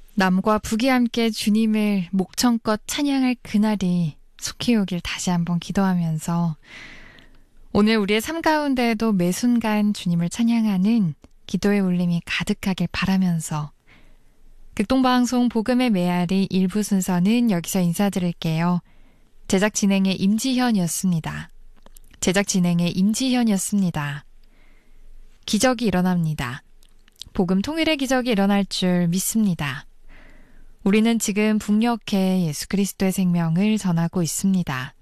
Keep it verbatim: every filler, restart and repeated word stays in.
남과 북이 함께 주님을 목청껏 찬양할 그날이 속히 오길 다시 한번 기도하면서 오늘 우리의 삶 가운데에도 매 순간 주님을 찬양하는 기도의 울림이 가득하길 바라면서 극동방송 복음의 메아리 일부 순서는 여기서 인사드릴게요. 제작 진행의 임지현이었습니다. 제작 진행의 임지현이었습니다. 기적이 일어납니다. 복음 통일의 기적이 일어날 줄 믿습니다. 우리는 지금 북녘에 예수 그리스도의 생명을 전하고 있습니다.